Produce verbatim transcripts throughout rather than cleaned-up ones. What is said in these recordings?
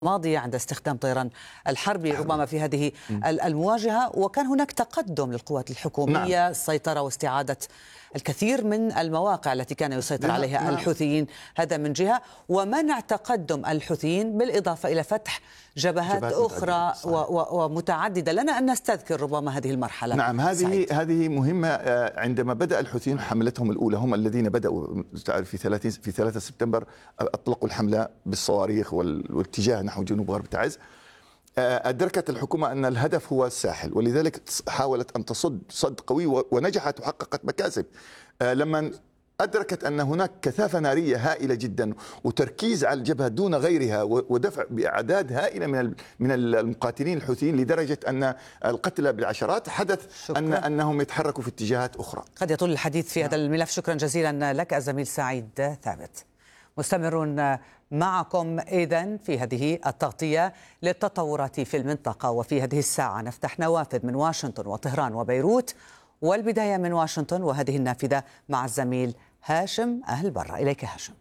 ماضية عند استخدام طيران الحربي ربما في هذه المواجهة، وكان هناك تقدم للقوات الحكومية، نعم. السيطرة واستعادة الكثير من المواقع التي كان يسيطر عليها نعم. الحوثيين، هذا من جهة، ومنع تقدم الحوثيين بالإضافة إلى فتح جبهات, جبهات أخرى ومتعددة. لنا أن نستذكر ربما هذه المرحلة. نعم، هذه هذه مهمة. عندما بدأ الحوثيين حملتهم الأولى، هم الذين بدأوا في ثلاثين في ثلاثة سبتمبر، أطلقوا الحملة بالصواريخ والاتجاه نحو جنوب غرب تعز. أدركت الحكومة أن الهدف هو الساحل، ولذلك حاولت أن تصد صد قوي ونجحت وحققت مكاسب. لما أدركت أن هناك كثافة نارية هائلة جدا وتركيز على الجبهة دون غيرها ودفع بأعداد هائلة من من المقاتلين الحوثيين لدرجة أن القتلى بالعشرات، حدث شكرا. أن أنهم يتحركوا في اتجاهات أخرى. قد يطول الحديث في هذا الملف. شكرا جزيلا لك الزميل سعيد ثابت. مستمرون معكم إذن في هذه التغطية للتطورات في المنطقة، وفي هذه الساعة نفتح نوافذ من واشنطن وطهران وبيروت، والبداية من واشنطن وهذه النافذة مع الزميل هاشم أهل برا. إليك هاشم.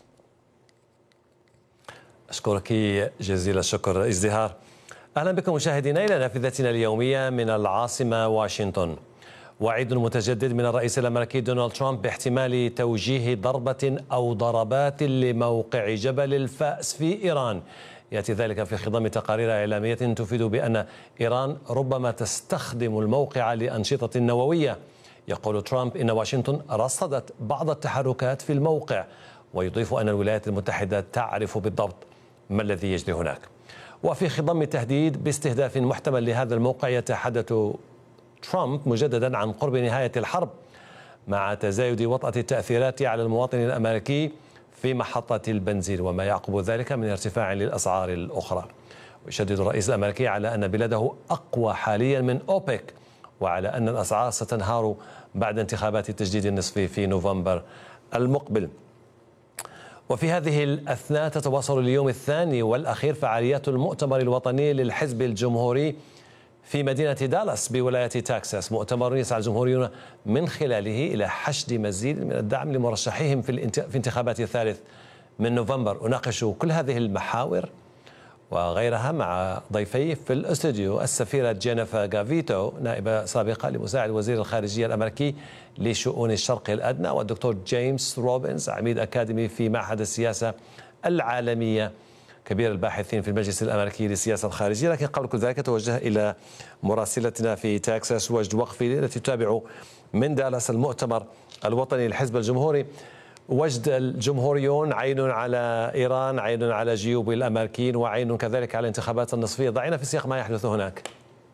أشكرك جزيل الشكر ازدهار. أهلا بكم مشاهدينا إلى نافذتنا اليومية من العاصمة واشنطن. وعيد متجدد من الرئيس الأمريكي دونالد ترامب باحتمال توجيه ضربة أو ضربات لموقع جبل الفأس في إيران. يأتي ذلك في خضم تقارير إعلامية تفيد بأن إيران ربما تستخدم الموقع لأنشطة نووية. يقول ترامب إن واشنطن رصدت بعض التحركات في الموقع، ويضيف أن الولايات المتحدة تعرف بالضبط ما الذي يجري هناك. وفي خضم التهديد باستهداف محتمل لهذا الموقع، يتحدث ترامب مجددا عن قرب نهاية الحرب، مع تزايد وطأة التأثيرات على المواطن الأمريكي في محطة البنزين وما يعقب ذلك من ارتفاع للأسعار الأخرى. ويشدد الرئيس الأمريكي على أن بلده أقوى حاليا من أوبك، وعلى أن الأسعار ستنهار بعد انتخابات التجديد النصفي في نوفمبر المقبل. وفي هذه الأثناء تتواصل اليوم الثاني والأخير فعاليات المؤتمر الوطني للحزب الجمهوري في مدينة دالاس بولاية تكساس، مؤتمر يسعى الجمهوريون من خلاله إلى حشد مزيد من الدعم لمرشحيهم في في انتخابات الثالث من نوفمبر. أناقش كل هذه المحاور وغيرها مع ضيفي في الاستوديو السفيرة جينيفر غافيتو، نائبة سابقة لمساعد وزير الخارجية الأمريكي لشؤون الشرق الأدنى، والدكتور جيمس روبنز، عميد أكاديمي في معهد السياسة العالمية، كبير الباحثين في المجلس الأمريكي للسياسة الخارجية. لكن قبل كل ذلك توجه إلى مراسلتنا في تكساس وجد وقفي التي تتابع من دالاس المؤتمر الوطني للحزب الجمهوري. وجد، الجمهوريون عين على إيران، عين على جيوب الأمريكيين، وعين كذلك على الانتخابات النصفية. ضعينا في سياق ما يحدث هناك.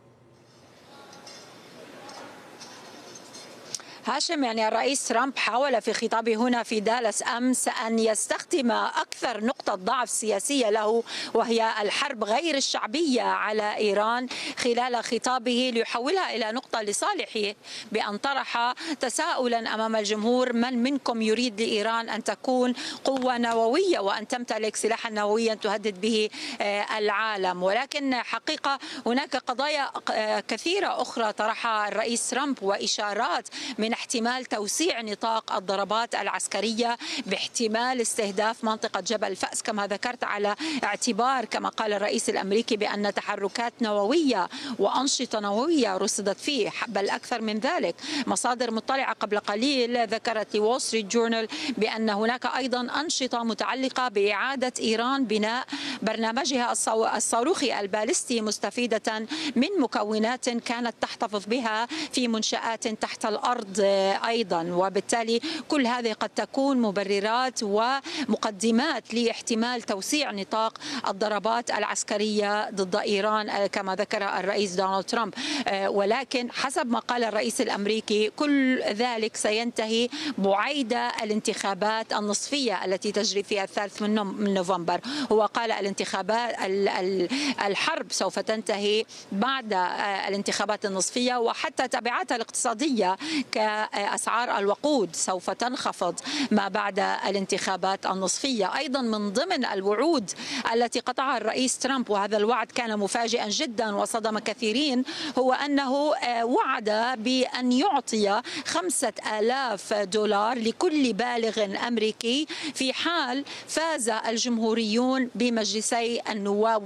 هاشم، يعني الرئيس ترامب حاول في خطابه هنا في دالاس أمس أن يستخدم أكثر نقطة ضعف سياسية له، وهي الحرب غير الشعبية على إيران، خلال خطابه ليحولها إلى نقطة لصالحه، بأن طرح تساؤلا أمام الجمهور: من منكم يريد لإيران أن تكون قوة نووية وأن تمتلك سلاحا نوويا تهدد به العالم؟ ولكن حقيقة هناك قضايا كثيرة أخرى طرحها الرئيس ترامب، وإشارات من احتمال توسيع نطاق الضربات العسكرية، باحتمال استهداف منطقة جبل الفأس كما ذكرت، على اعتبار كما قال الرئيس الأمريكي بأن تحركات نووية وأنشطة نووية رصدت فيه، بل أكثر من ذلك. مصادر مطلعة قبل قليل ذكرت لوول ستريت جورنال بأن هناك أيضا أنشطة متعلقة بإعادة إيران بناء برنامجها الصاروخي البالستي، مستفيدة من مكونات كانت تحتفظ بها في منشآت تحت الأرض أيضا. وبالتالي كل هذه قد تكون مبررات ومقدمات لاحتمال توسيع نطاق الضربات العسكرية ضد إيران كما ذكر الرئيس دونالد ترامب. ولكن حسب ما قال الرئيس الأمريكي كل ذلك سينتهي بعيد الانتخابات النصفية التي تجري فيها الثالث من نوفمبر. هو قال الانتخابات الحرب سوف تنتهي بعد الانتخابات النصفية، وحتى تبعاتها الاقتصادية كأسعار الوقود سوف تنخفض ما بعد الانتخابات النصفية. أيضا من ضمن الوعود التي قطعها الرئيس ترامب، وهذا الوعد كان مفاجئا جدا وصدم كثيرين، هو أنه وعد بأن يعطي خمسة آلاف دولار لكل بالغ أمريكي في حال فاز الجمهوريون بمجلسي النواب